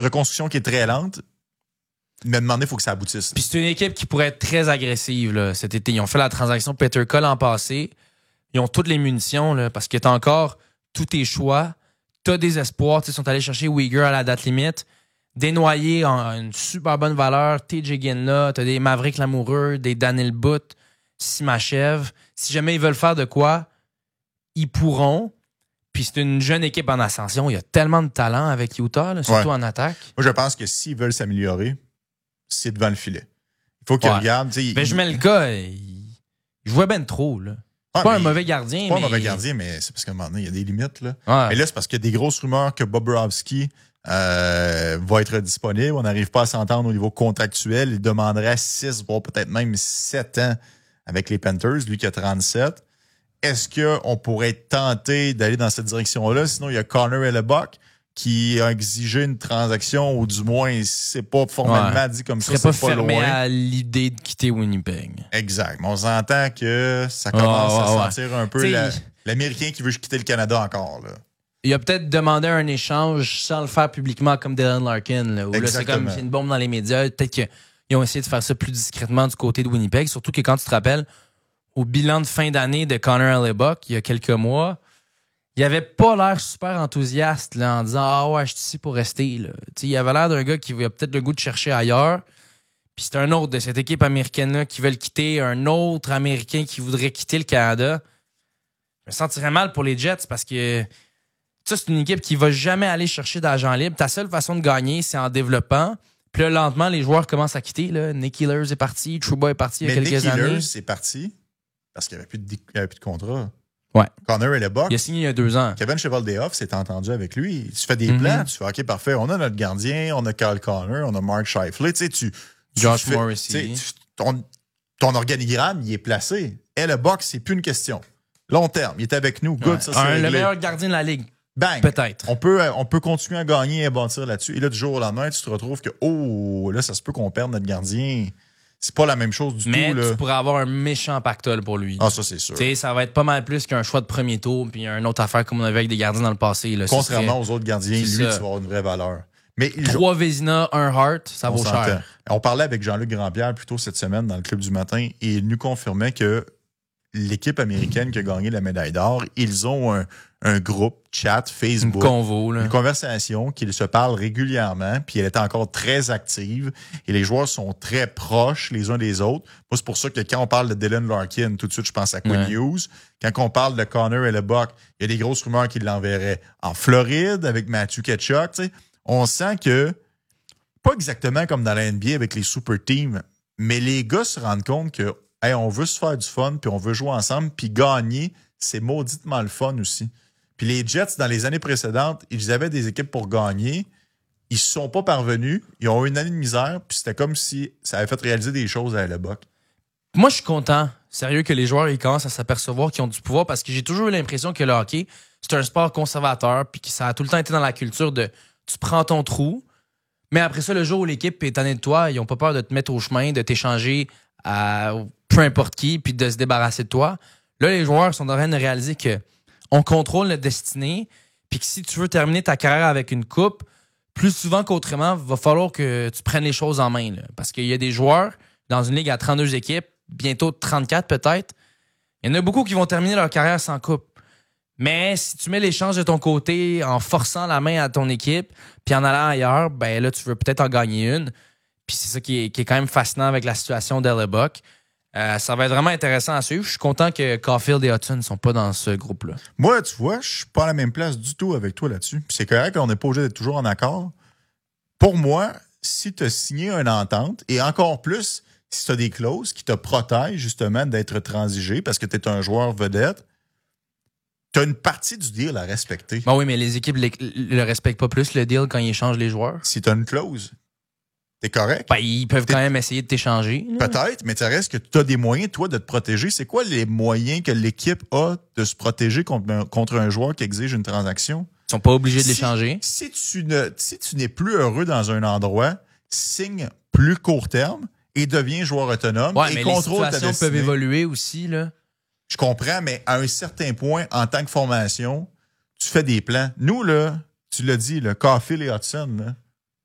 reconstruction qui est très lente. Mais demander, il faut que ça aboutisse. Puis c'est une équipe qui pourrait être très agressive là, cet été. Ils ont fait la transaction Peter Cole l'an passé. Ils ont toutes les munitions là, parce que t'as encore tous tes choix. T'as des espoirs. Ils sont allés chercher Uyghur à la date limite. Dénoyé en une super bonne valeur. TJ Ginla. T'as des Maverick Lamoureux, des Daniel Butt, Simachev. Si jamais ils veulent faire de quoi, ils pourront. Puis c'est une jeune équipe en ascension. Il y a tellement de talent avec Utah, là, surtout en attaque. Moi, je pense que s'ils veulent s'améliorer, c'est devant le filet. Il faut qu'ils regardent. Benjamin, il jouait ben trop. Là. C'est pas un mauvais gardien. C'est pas un mauvais gardien, mais c'est parce qu'à un moment donné, il y a des limites. Là. Ouais. Mais là, c'est parce qu'il y a des grosses rumeurs que Bobrovsky va être disponible. On n'arrive pas à s'entendre au niveau contractuel. Il demanderait 6, voire peut-être même 7 ans avec les Panthers, lui qui a 37. Est-ce qu'on pourrait être tenté d'aller dans cette direction-là? Sinon, il y a Connor Hellebuck qui a exigé une transaction, ou du moins, c'est pas formellement dit comme ça, c'est pas fermé loin. à l'idée de quitter Winnipeg. Exact. Mais on s'entend que ça commence à sentir un peu l'Américain qui veut quitter le Canada encore. Là. Il a peut-être demandé un échange sans le faire publiquement comme Dylan Larkin. Là, où là, c'est comme une bombe dans les médias. Peut-être qu'ils ont essayé de faire ça plus discrètement du côté de Winnipeg. Surtout que quand tu te rappelles, au bilan de fin d'année de Connor Hellebuck, il y a quelques mois, il avait pas l'air super enthousiaste là, en disant « Ah ouais, je suis ici pour rester. » là. Il avait l'air d'un gars qui a peut-être le goût de chercher ailleurs. Puis c'est un autre de cette équipe américaine-là qui veut le quitter, un autre Américain qui voudrait quitter le Canada. Je me sentirais mal pour les Jets parce que ça, c'est une équipe qui va jamais aller chercher d'agent libre. Ta seule façon de gagner, c'est en développant. Puis là, lentement, les joueurs commencent à quitter. Là. Nick Ehlers est parti, Trouba est parti il y a quelques années. Nick Ehlers est parti parce qu'il n'y avait plus de contrat. Ouais. Connor Hellebuck. Il a signé il y a 2 ans. Kevin Chevaldehoff s'est entendu avec lui. Tu fais des plans, tu fais OK, parfait. On a notre gardien, on a Kyle Connor, on a Mark Scheifele. Tu sais, Josh Morrissey. Ton organigramme, il est placé. Hellebuck, c'est plus une question. Long terme, il est avec nous. Good, ça, c'est le meilleur gardien de la ligue. Bang. Peut-être. On peut continuer à gagner et à bâtir là-dessus. Et là, du jour au lendemain, tu te retrouves que, là, ça se peut qu'on perde notre gardien. C'est pas la même chose du tout. Mais tu pourrais avoir un méchant pactole pour lui. Ah, ça, c'est sûr. T'sais, ça va être pas mal plus qu'un choix de premier tour puis une autre affaire comme on avait avec des gardiens dans le passé. Là. Contrairement aux autres gardiens, lui, tu vas avoir une vraie valeur. Mais 3 Vézina, 1 Hart, ça vaut cher. On parlait avec Jean-Luc Grandpierre plus tôt cette semaine dans le Club du matin et il nous confirmait que l'équipe américaine qui a gagné la médaille d'or, ils ont un groupe, chat, Facebook, une conversation qu'ils se parlent régulièrement, puis elle est encore très active et les joueurs sont très proches les uns des autres. Moi, c'est pour ça que quand on parle de Dylan Larkin, tout de suite, je pense à Quinn Hughes. Quand on parle de Connor Hellebuck, il y a des grosses rumeurs qu'il l'enverrait en Floride avec Matthew Tkachuk. Tu sais. On sent que, pas exactement comme dans la NBA avec les super teams, mais les gars se rendent compte que hey, on veut se faire du fun, puis on veut jouer ensemble, puis gagner, c'est mauditement le fun aussi. Puis les Jets, dans les années précédentes, ils avaient des équipes pour gagner. Ils ne sont pas parvenus. Ils ont eu une année de misère, puis c'était comme si ça avait fait réaliser des choses à Hellebuck. Moi, je suis content, sérieux, que les joueurs ils commencent à s'apercevoir qu'ils ont du pouvoir parce que j'ai toujours eu l'impression que le hockey, c'est un sport conservateur, puis que ça a tout le temps été dans la culture de tu prends ton trou, mais après ça, le jour où l'équipe est tannée de toi, ils n'ont pas peur de te mettre au chemin, de t'échanger à peu importe qui, puis de se débarrasser de toi. Là, les joueurs sont en train de réaliser que on contrôle notre destinée, puis que si tu veux terminer ta carrière avec une coupe, plus souvent qu'autrement, il va falloir que tu prennes les choses en main. Là. Parce qu'il y a des joueurs dans une ligue à 32 équipes, bientôt 34 peut-être. Il y en a beaucoup qui vont terminer leur carrière sans coupe. Mais si tu mets les chances de ton côté en forçant la main à ton équipe, puis en allant ailleurs, ben là, tu veux peut-être en gagner une. Puis c'est ça qui est quand même fascinant avec la situation d'Hellebuck. Ça va être vraiment intéressant à suivre. Je suis content que Caulfield et Hudson ne sont pas dans ce groupe-là. Moi, tu vois, je suis pas à la même place du tout avec toi là-dessus. Puis c'est correct qu'on n'est pas obligé d'être toujours en accord. Pour moi, si tu as signé une entente, et encore plus si tu as des clauses qui te protègent justement d'être transigé parce que tu es un joueur vedette, tu as une partie du deal à respecter. Ben oui, mais les équipes le respectent pas plus, le deal, quand ils échangent les joueurs. Si tu as une clause, t'es correct. Ben, ils peuvent quand même essayer de t'échanger. Peut-être, mais ça reste que tu as des moyens, toi, de te protéger. C'est quoi les moyens que l'équipe a de se protéger contre un joueur qui exige une transaction? Ils sont pas obligés de l'échanger. Si tu n'es plus heureux dans un endroit, signe plus court terme et deviens joueur autonome et contrôle ta destinée. Les situations peuvent évoluer aussi, là. Je comprends, mais à un certain point, en tant que formation, tu fais des plans. Nous, là, tu l'as dit, le Caulfield et Hudson, là,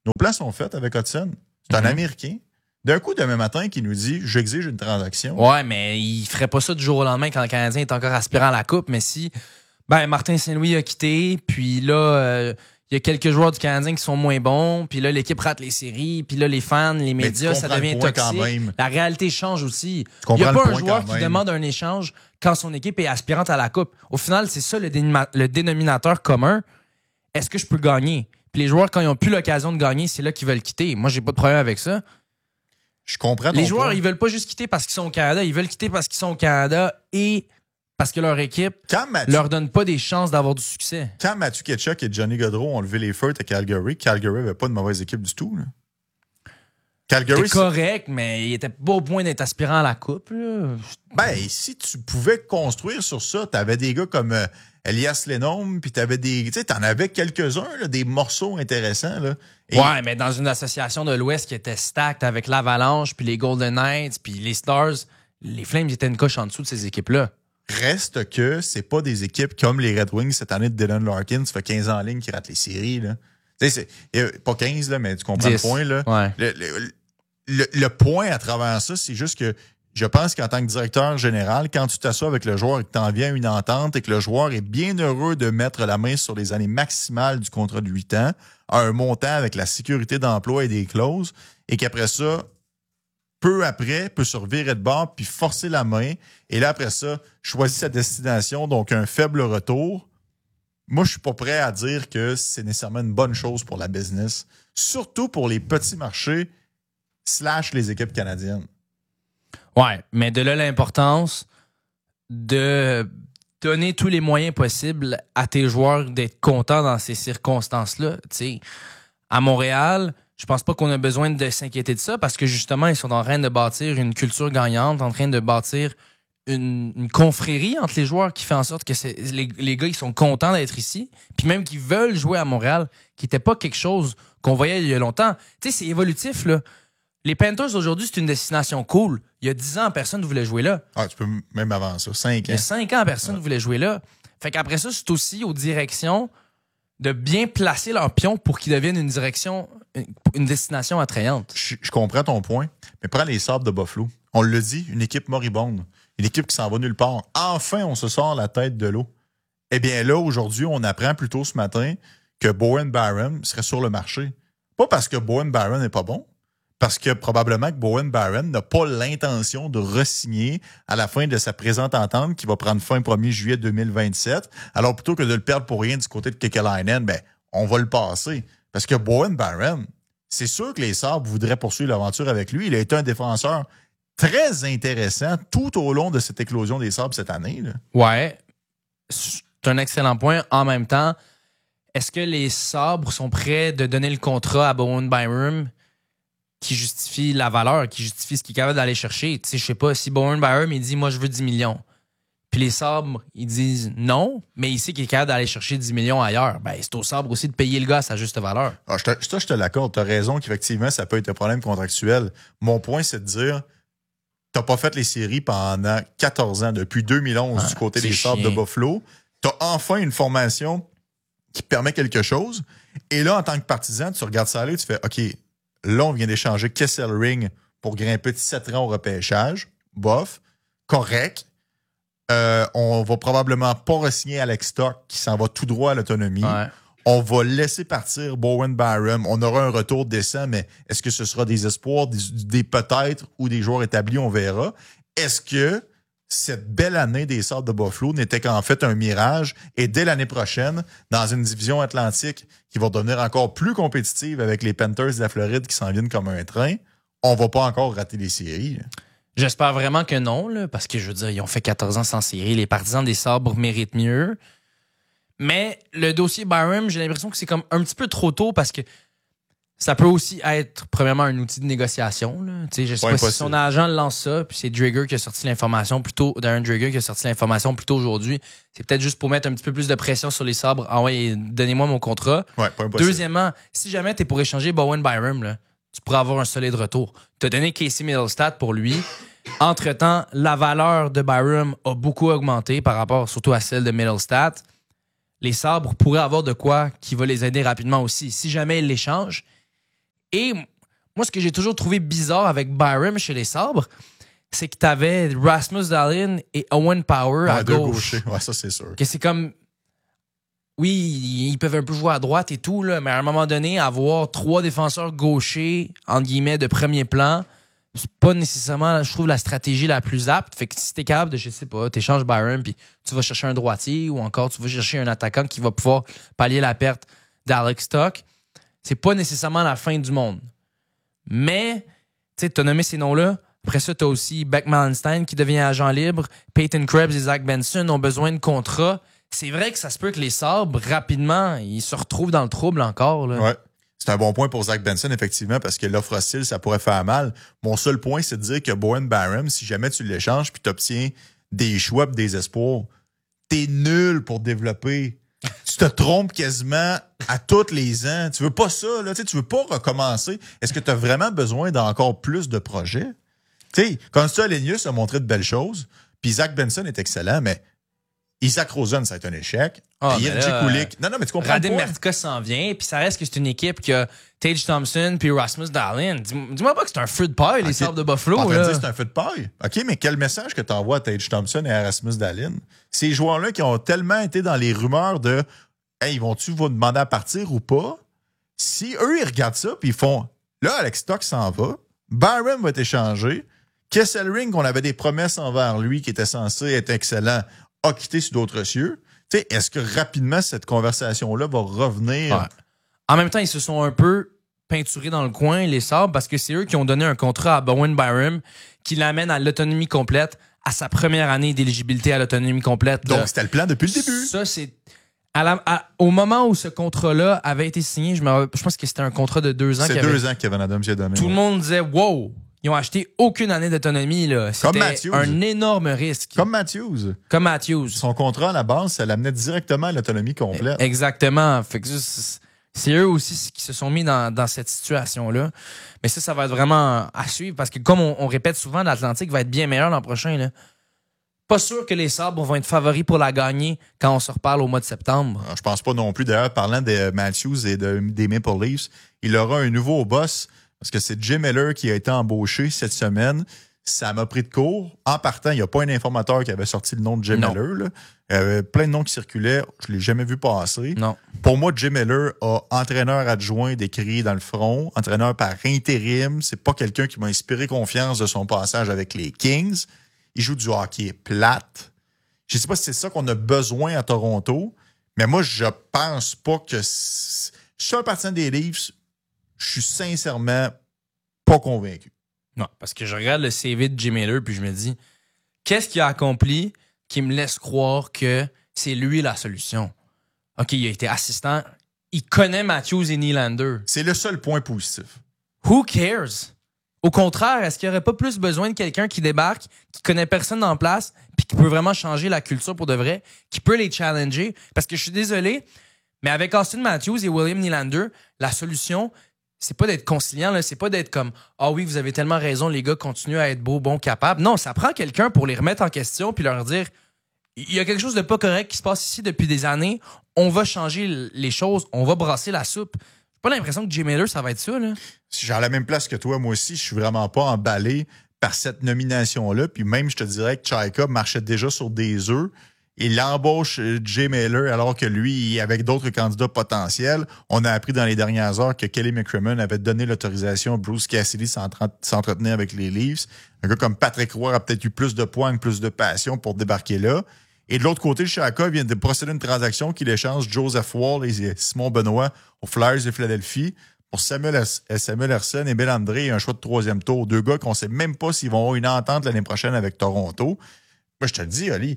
nos plans sont faits avec Hudson. C'est un Américain. D'un coup, demain matin, qui nous dit « J'exige une transaction ». Ouais, mais il ferait pas ça du jour au lendemain quand le Canadien est encore aspirant à la Coupe. Mais si Martin Saint-Louis a quitté, puis là, il y a quelques joueurs du Canadien qui sont moins bons, puis là, l'équipe rate les séries, puis là, les fans, les médias, ça devient toxique. La réalité change aussi. Il n'y a pas un joueur qui demande un échange quand son équipe est aspirante à la Coupe. Au final, c'est ça le dénominateur commun. Est-ce que je peux gagner? Puis les joueurs, quand ils n'ont plus l'occasion de gagner, c'est là qu'ils veulent quitter. Moi, j'ai pas de problème avec ça. Je comprends. Les joueurs, ils veulent pas juste quitter parce qu'ils sont au Canada. Ils veulent quitter parce qu'ils sont au Canada et parce que leur équipe leur donne pas des chances d'avoir du succès. Quand Matthew Tkachuk et Johnny Gaudreau ont levé les feux à Calgary n'avait pas de mauvaise équipe du tout. Là. Calgary, c'était correct, mais il était pas au point d'être aspirant à la Coupe. Là. Ben, si tu pouvais construire sur ça, t'avais des gars comme Elias Lindholm, puis t'avais des... Tu sais, t'en avais quelques-uns, là, des morceaux intéressants. Là. Ouais, mais dans une association de l'Ouest qui était stacked avec l'Avalanche, puis les Golden Knights, puis les Stars, les Flames étaient une coche en dessous de ces équipes-là. Reste que c'est pas des équipes comme les Red Wings cette année de Dylan Larkin, ça fait 15 ans en ligne qui ratent les séries. Là. Tu sais, pas 15, là, mais tu comprends 10. le point. Là. Ouais. Le point à travers ça, c'est juste que je pense qu'en tant que directeur général, quand tu t'assois avec le joueur et que tu en viens à une entente et que le joueur est bien heureux de mettre la main sur les années maximales du contrat de 8 ans, à un montant avec la sécurité d'emploi et des clauses, et qu'après ça, peu après, peut se revirer de bord puis forcer la main, et là, après ça, choisit sa destination, donc un faible retour. Moi, je suis pas prêt à dire que c'est nécessairement une bonne chose pour la business, surtout pour les petits marchés / les équipes canadiennes. Ouais, mais de là l'importance de donner tous les moyens possibles à tes joueurs d'être contents dans ces circonstances-là. T'sais, à Montréal, je pense pas qu'on a besoin de s'inquiéter de ça parce que justement, ils sont en train de bâtir une culture gagnante, en train de bâtir une confrérie entre les joueurs qui fait en sorte que les gars ils sont contents d'être ici, puis même qu'ils veulent jouer à Montréal, qui n'était pas quelque chose qu'on voyait il y a longtemps. Tu sais, c'est évolutif, là. Les Panthers, aujourd'hui, c'est une destination cool. Il y a 10 ans, personne ne voulait jouer là. Ah, tu peux même avant ça, 5 ans. Il y a 5 ans, personne ne voulait jouer là. Fait qu'après ça, c'est aussi aux directions de bien placer leur pion pour qu'ils deviennent une destination attrayante. Je comprends ton point, mais prends les Sabres de Buffalo. On le dit, une équipe moribonde. Une équipe qui s'en va nulle part. Enfin, on se sort la tête de l'eau. Eh bien là, aujourd'hui, on apprend plutôt ce matin que Bowen Byram serait sur le marché. Pas parce que Bowen Byram n'est pas bon, parce que probablement que Bowen Byram n'a pas l'intention de re-signer à la fin de sa présente entente qui va prendre fin le 1er juillet 2027. Alors plutôt que de le perdre pour rien du côté de Kekalainen, ben, on va le passer. Parce que Bowen Byram, c'est sûr que les Sabres voudraient poursuivre l'aventure avec lui. Il a été un défenseur très intéressant tout au long de cette éclosion des Sabres cette année. Là. Ouais, c'est un excellent point. En même temps, est-ce que les Sabres sont prêts de donner le contrat à Bowen Byram qui justifie la valeur, qui justifie ce qu'il est capable d'aller chercher? Tu sais, je sais pas, si Bowen Byram, il dit « moi, je veux 10 millions », puis les Sabres, ils disent « non », mais il sait qu'il est capable d'aller chercher 10 millions ailleurs, ben c'est aux Sabres aussi de payer le gars à sa juste valeur. Ah, je te l'accorde, tu as raison qu'effectivement, ça peut être un problème contractuel. Mon point, c'est de dire... T'as pas fait les séries pendant 14 ans, depuis 2011 du côté des Sabres de Buffalo. T'as enfin une formation qui permet quelque chose. Et là, en tant que partisan, tu regardes ça aller, tu fais OK, là, on vient d'échanger Kesselring pour grimper de 7 rangs au repêchage. Bof. Correct. On va probablement pas re-signer Alex Stock qui s'en va tout droit à l'autonomie. Ouais. On va laisser partir Bowen Byram. On aura un retour décent, mais est-ce que ce sera des espoirs, des peut-être ou des joueurs établis? On verra. Est-ce que cette belle année des Sabres de Buffalo n'était qu'en fait un mirage? Et dès l'année prochaine, dans une division atlantique qui va devenir encore plus compétitive avec les Panthers de la Floride qui s'en viennent comme un train, on va pas encore rater les séries. J'espère vraiment que non, là, parce que je veux dire, ils ont fait 14 ans sans série. Les partisans des Sabres méritent mieux. Mais le dossier Byram, j'ai l'impression que c'est comme un petit peu trop tôt parce que ça peut aussi être, premièrement, un outil de négociation. Là. Je sais pas si son agent lance ça, puis c'est Drager qui a sorti l'information Darren Drager qui a sorti l'information plus tôt aujourd'hui. C'est peut-être juste pour mettre un petit peu plus de pression sur les Sabres. Ah ouais, donnez-moi mon contrat. Ouais, deuxièmement, si jamais t'es pour échanger Bowen Byram, là, tu pourras avoir un solide retour. T'as donné Casey Mittelstadt pour lui. Entre-temps, la valeur de Byram a beaucoup augmenté par rapport surtout à celle de Mittelstadt. Les Sabres pourraient avoir de quoi qui va les aider rapidement aussi. Si jamais ils l'échangent, Et moi, ce que j'ai toujours trouvé bizarre avec Byram chez les Sabres, c'est que t'avais Rasmus Dahlin et Owen Power à gauche. Ouais, ça, c'est sûr. Que c'est comme... Oui, ils peuvent un peu jouer à droite et tout, là, mais à un moment donné, avoir 3 défenseurs gauchers, entre guillemets, de premier plan, c'est pas nécessairement, je trouve, la stratégie la plus apte. Fait que si t'es capable de, je sais pas, t'échanges Byron, puis tu vas chercher un droitier, ou encore tu vas chercher un attaquant qui va pouvoir pallier la perte d'Alex Stock, c'est pas nécessairement la fin du monde. Mais, tu sais, t'as nommé ces noms-là. Après ça, t'as aussi Beck Mallenstein qui devient agent libre. Peyton Krebs et Zach Benson ont besoin de contrats. C'est vrai que ça se peut que les Sabres, rapidement, ils se retrouvent dans le trouble encore. Là. Ouais. C'est un bon point pour Zach Benson, effectivement, parce que l'offre hostile, ça pourrait faire mal. Mon seul point, c'est de dire que Bowen Byram, si jamais tu l'échanges puis tu obtiens des choix et des espoirs, t'es nul pour développer. Tu te trompes quasiment à tous les ans. Tu veux pas ça, là. Tu veux pas recommencer. Est-ce que tu as vraiment besoin d'encore plus de projets? Tu sais, Constant Lenius a montré de belles choses, puis Zach Benson est excellent, mais Isaac Rosen, ça a été un échec. Jirji Kulik. Non, mais tu comprends. Radim Mertka s'en vient, puis ça reste que c'est une équipe qui a Tage Thompson puis Rasmus Dahlin. Dis-moi pas que c'est un feu de paille, les Sabres de Buffalo. En train de dire que c'est un feu de paille. OK, mais quel message que tu envoies à Tage Thompson et à Rasmus Dahlin? Ces joueurs-là qui ont tellement été dans les rumeurs de hey, vont-tu vous demander à partir ou pas? Si eux, ils regardent ça, puis ils font là, Alex Stock s'en va, Byron va être échangé, Kesselring, on avait des promesses envers lui qui était censé être excellent, a quitté sur d'autres cieux. T'sais, est-ce que rapidement cette conversation-là va revenir? Ouais. En même temps, ils se sont un peu peinturés dans le coin, les Sabres, parce que c'est eux qui ont donné un contrat à Bowen Byram qui l'amène à l'autonomie complète, à sa première année d'éligibilité à l'autonomie complète. Donc, c'était le plan depuis le début. Ça, c'est... au moment où ce contrat-là avait été signé, je pense que c'était un contrat de 2 ans. C'est 2 ans que Kevin Adams y a donné. Tout le monde disait « Wow! » Ils ont acheté aucune année d'autonomie. Là. C'était un énorme risque. Comme Matthews. Son contrat, à la base, ça l'amenait directement à l'autonomie complète. Exactement. Fait que c'est eux aussi qui se sont mis dans cette situation-là. Mais ça va être vraiment à suivre parce que, comme on répète souvent, l'Atlantique va être bien meilleur l'an prochain. Là. Pas sûr que les Sabres vont être favoris pour la gagner quand on se reparle au mois de septembre. Alors, je pense pas non plus. D'ailleurs, parlant de Matthews et des Maple Leafs, il aura un nouveau boss. Parce que c'est Jim Miller qui a été embauché cette semaine. Ça m'a pris de court. En partant, il n'y a pas un informateur qui avait sorti le nom de Jim Miller. Là. Il y avait plein de noms qui circulaient. Je ne l'ai jamais vu passer. Non. Pour moi, Jim Miller a entraîneur adjoint décrit dans le front, entraîneur par intérim. C'est pas quelqu'un qui m'a inspiré confiance de son passage avec les Kings. Il joue du hockey plate. Je ne sais pas si c'est ça qu'on a besoin à Toronto, mais moi, je pense pas que... Je suis un partisan des Leafs. Je suis sincèrement pas convaincu. Non, parce que je regarde le CV de Jim Miller puis je me dis, qu'est-ce qu'il a accompli qui me laisse croire que c'est lui la solution? OK, il a été assistant. Il connaît Matthews et Nylander. C'est le seul point positif. Who cares? Au contraire, est-ce qu'il n'y aurait pas plus besoin de quelqu'un qui débarque, qui connaît personne en place, puis qui peut vraiment changer la culture pour de vrai, qui peut les challenger? Parce que je suis désolé, mais avec Austin Matthews et William Nylander, la solution... c'est pas d'être conciliant, là. C'est pas d'être comme « Ah oui, vous avez tellement raison, les gars, continuez à être beaux, bons, capables. » Non, ça prend quelqu'un pour les remettre en question puis leur dire « Il y a quelque chose de pas correct qui se passe ici depuis des années. On va changer les choses. On va brasser la soupe. » J'ai pas l'impression que Jim Miller, ça va être ça, là. Si j'ai à la même place que toi, moi aussi, je suis vraiment pas emballé par cette nomination-là. Puis même, je te dirais que Chaika marchait déjà sur des œufs. Il embauche Jay Mailer alors que lui, avec d'autres candidats potentiels, on a appris dans les dernières heures que Kelly McCrimmon avait donné l'autorisation à Bruce Cassidy s'entretenir avec les Leafs. Un gars comme Patrick Roy a peut-être eu plus de points, plus de passion pour débarquer là. Et de l'autre côté, le Chaka vient de procéder à une transaction qui échange Joseph Wall et Simon Benoît aux Flyers de Philadelphie pour Samuel Ersson et Bill André et un choix de 3e tour. 2 gars qu'on ne sait même pas s'ils vont avoir une entente l'année prochaine avec Toronto. Moi, je te le dis, Ali,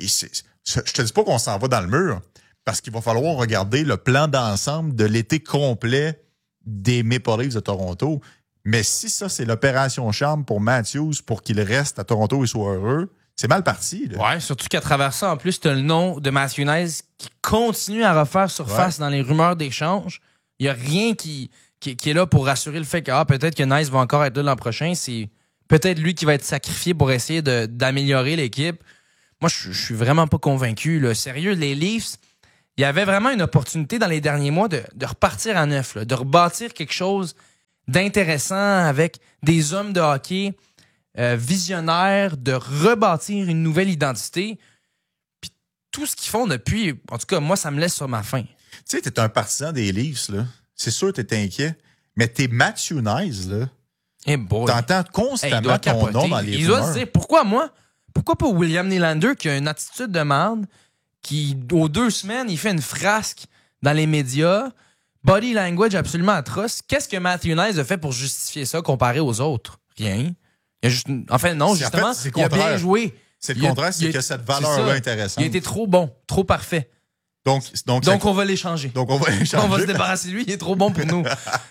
je te dis pas qu'on s'en va dans le mur parce qu'il va falloir regarder le plan d'ensemble de l'été complet des Maple Leafs de Toronto. Mais si ça, c'est l'opération charme pour Matthews pour qu'il reste à Toronto et soit heureux, c'est mal parti. Là. Ouais, surtout qu'à travers ça, en plus, tu as le nom de Matthew Nice qui continue à refaire surface dans les rumeurs d'échange. Il n'y a rien qui est là pour rassurer le fait que peut-être que Nice va encore être là l'an prochain. C'est peut-être lui qui va être sacrifié pour essayer d'améliorer l'équipe. Moi, je suis vraiment pas convaincu. Là. Sérieux, les Leafs, il y avait vraiment une opportunité dans les derniers mois de repartir à neuf, là, de rebâtir quelque chose d'intéressant avec des hommes de hockey visionnaires, de rebâtir une nouvelle identité. Puis tout ce qu'ils font depuis, en tout cas, moi, ça me laisse sur ma faim. Tu sais, t'es un partisan des Leafs, là. C'est sûr que t'es inquiet. Mais t'es Matthew Knies, là. Hey boy. T'entends constamment ton nom dans les rumeurs. Il doit se dire, pourquoi moi? Pourquoi pas William Nylander qui a une attitude de merde, qui, aux 2 semaines, il fait une frasque dans les médias, body language absolument atroce. Qu'est-ce que Matthew Knies a fait pour justifier ça comparé aux autres? Rien. Il a juste, enfin, non, justement, il a bien joué. C'est le contraire, c'est que cette valeur-là intéressante. Il a été trop bon, trop parfait. Donc on va l'échanger. Donc, on va l'échanger. On va se débarrasser de lui, il est trop bon pour nous.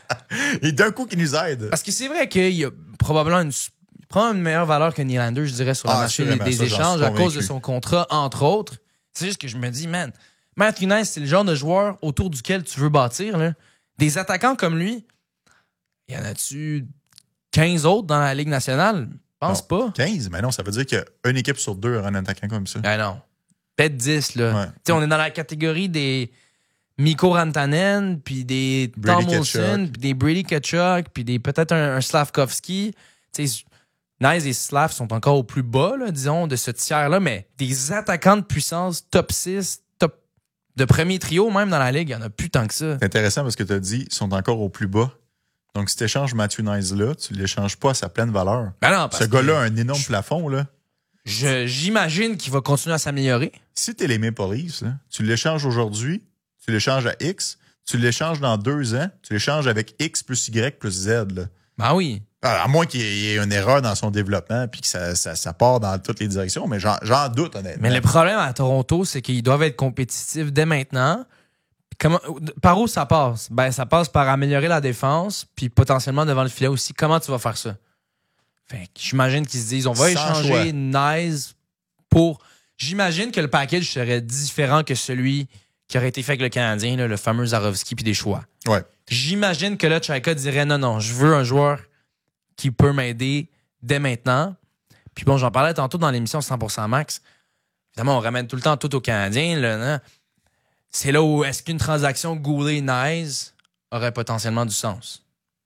Et d'un coup, il nous aide. Parce que c'est vrai qu'il y a probablement une meilleure valeur que Nylander, je dirais, sur le marché des échanges à cause de son contrat, entre autres. C'est juste que je me dis, man, Matthew Knies, c'est le genre de joueur autour duquel tu veux bâtir. Là. Des attaquants comme lui, y en a-tu 15 autres dans la Ligue nationale? Je pense pas. 15? Mais non, ça veut dire qu'une équipe sur 2 aura un attaquant comme ça. Ah non. Peut-être 10, là. Ouais. Tu sais, on est dans la catégorie des Mikko Rantanen, puis des Tom Wilson, puis des Brady Tkachuk, puis peut-être un Slavkovski. Tu sais, Knies et Slav sont encore au plus bas, là, disons, de ce tiers-là, mais des attaquants de puissance top 6, top de premier trio même dans la Ligue, il n'y en a plus tant que ça. C'est intéressant parce que tu as dit ils sont encore au plus bas. Donc, si tu échanges Matthew Knies là, tu ne l'échanges pas à sa pleine valeur. Ben non, ce gars-là a un énorme plafond, là. J'imagine qu'il va continuer à s'améliorer. Si tu es les Maple Leafs, tu l'échanges aujourd'hui, tu l'échanges à X, tu l'échanges dans 2 ans, tu l'échanges avec X plus Y plus Z. Là. Ben oui. À moins qu'il y ait une erreur dans son développement puis que ça part dans toutes les directions, mais j'en doute, honnêtement. Mais le problème à Toronto, c'est qu'ils doivent être compétitifs dès maintenant. Par où ça passe? Ben, ça passe par améliorer la défense puis potentiellement devant le filet aussi. Comment tu vas faire ça? Fait que j'imagine qu'ils se disent, on va échanger Knies pour... J'imagine que le package serait différent que celui qui aurait été fait avec le Canadien, là, le fameux Zarovski puis des choix. Ouais. J'imagine que là, Tchaïka dirait, non, je veux un joueur qui peut m'aider dès maintenant. Puis bon, j'en parlais tantôt dans l'émission 100% Max. Évidemment, on ramène tout le temps tout au Canadien. Là, non? C'est là où est-ce qu'une transaction Goulet-Knies aurait potentiellement du sens?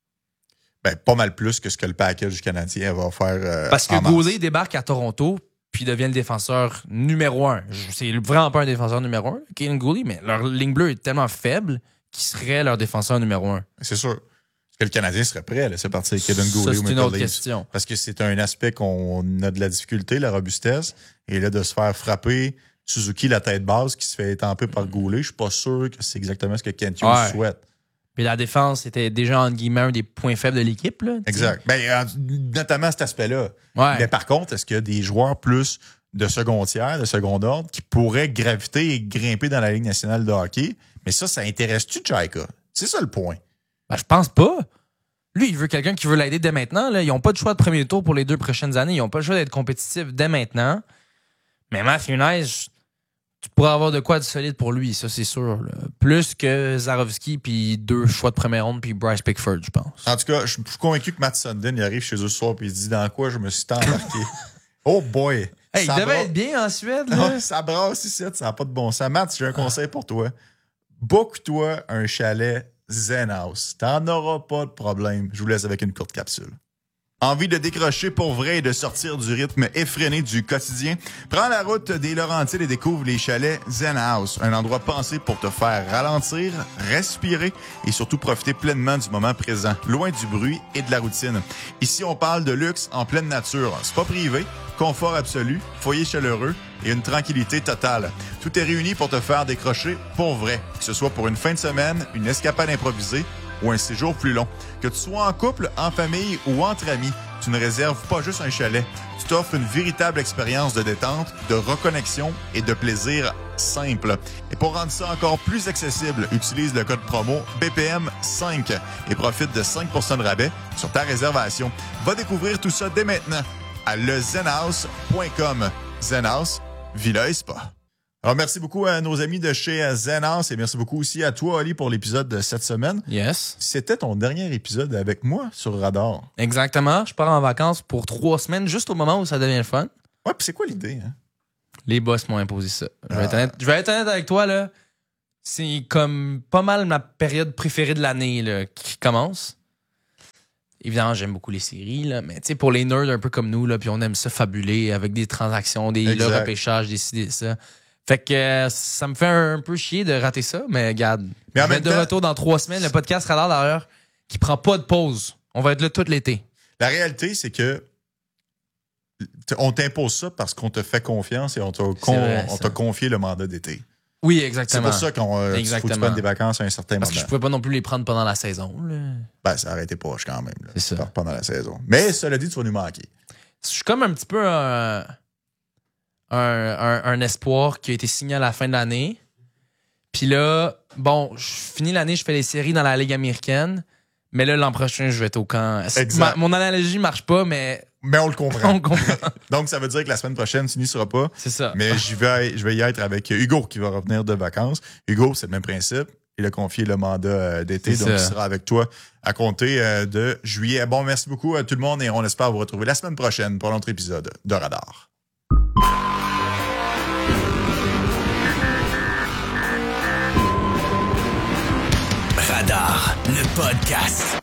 Ben, pas mal plus que ce que le package canadien va faire. Parce que Goulet débarque à Toronto puis devient le défenseur numéro 1. C'est vraiment pas un défenseur numéro 1, Kaden Goulet, mais leur ligne bleue est tellement faible qu'il serait leur défenseur numéro 1. C'est sûr. Est-ce que le Canadien serait prêt à laisser partir Kaden Goulet ou c'est une autre question. Parce que c'est un aspect qu'on a de la difficulté, la robustesse. Et là, de se faire frapper Suzuki la tête basse qui se fait étamper par Goulet, je suis pas sûr que c'est exactement ce que Kent Hughes souhaite. Puis la défense était déjà, entre guillemets, un des points faibles de l'équipe. Là, exact. Ben, notamment cet aspect-là. Ouais. Mais par contre, est-ce qu'il y a des joueurs plus de second tiers, de second ordre, qui pourraient graviter et grimper dans la Ligue nationale de hockey? Mais ça intéresse-tu Tchaïka? C'est ça le point. Ben, je pense pas. Lui, il veut quelqu'un qui veut l'aider dès maintenant. Là. Ils n'ont pas de choix de premier tour pour les 2 prochaines années. Ils n'ont pas le choix d'être compétitifs dès maintenant. Mais Matthew Knies, tu pourrais avoir de quoi de solide pour lui, ça c'est sûr. Là. Plus que Zarovski, puis 2 choix de première ronde, puis Bryce Pickford, je pense. En tout cas, je suis convaincu que Matt Sundin, il arrive chez eux ce soir, puis il se dit dans quoi je me suis tant embarqué. Oh boy! Hey, il devait être bien en Suède. Là. Non, ça brasse ici, ça n'a pas de bon sens. Matt, j'ai un conseil pour toi. Book-toi un chalet Zen House. T'en auras pas de problème. Je vous laisse avec une courte capsule. Envie de décrocher pour vrai et de sortir du rythme effréné du quotidien? Prends la route des Laurentides et découvre les chalets Zen House, un endroit pensé pour te faire ralentir, respirer et surtout profiter pleinement du moment présent, loin du bruit et de la routine. Ici, on parle de luxe en pleine nature, spa privé, confort absolu, foyer chaleureux et une tranquillité totale. Tout est réuni pour te faire décrocher pour vrai, que ce soit pour une fin de semaine, une escapade improvisée ou un séjour plus long. Que tu sois en couple, en famille ou entre amis, tu ne réserves pas juste un chalet. Tu t'offres une véritable expérience de détente, de reconnexion et de plaisir simple. Et pour rendre ça encore plus accessible, utilise le code promo BPM5 et profite de 5% de rabais sur ta réservation. Va découvrir tout ça dès maintenant à lezenhouse.com. Zenhouse, Villa et Spa. Alors, merci beaucoup à nos amis de chez Zen House et merci beaucoup aussi à toi, Oli, pour l'épisode de cette semaine. Yes. C'était ton dernier épisode avec moi sur Radar. Exactement. Je pars en vacances pour 3 semaines, juste au moment où ça devient le fun. Ouais, puis c'est quoi l'idée, hein? Les boss m'ont imposé ça. Je vais être honnête avec toi, là. C'est comme pas mal ma période préférée de l'année là, qui commence. évidemment, j'aime beaucoup les séries, là, mais tu sais, pour les nerds un peu comme nous, là, puis on aime ça fabuler avec des transactions, des repêchages, des ça. Fait que ça me fait un peu chier de rater ça, mais regarde, je vais être de retour dans 3 semaines. Le podcast Radar, d'ailleurs, qui prend pas de pause. On va être là tout l'été. La réalité, c'est que on t'impose ça parce qu'on te fait confiance et on t'a confié le mandat d'été. Oui, exactement. C'est pour ça qu'on faut que tu prennes des vacances à un certain moment. Parce que je pouvais pas non plus les prendre pendant la saison. Là. Ben, ça arrêtait pas quand même. Là, c'est ça. Pendant la saison. Mais cela dit, tu vas nous manquer. Je suis comme un petit peu un espoir qui a été signé à la fin de l'année. Puis là, bon, je finis l'année, je fais les séries dans la Ligue américaine. Mais là, l'an prochain, je vais être au camp. Mon analogie marche pas, mais on le comprend. Donc, ça veut dire que la semaine prochaine, tu n'y seras pas. C'est ça. Mais je vais y être avec Hugo qui va revenir de vacances. Hugo, c'est le même principe. Il a confié le mandat d'été, donc il sera avec toi à compter de juillet. Bon, merci beaucoup à tout le monde et on espère vous retrouver la semaine prochaine pour un autre épisode de Radar. Radar, le podcast.